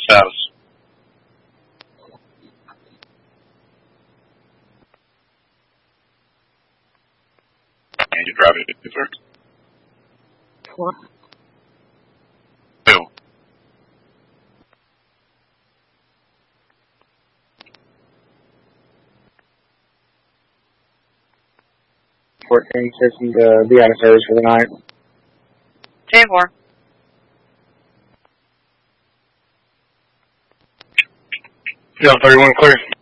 status. And you driving it, sir? What? Who? Fort King System to be out of service for the night. 2-4. Yeah, 31 clear.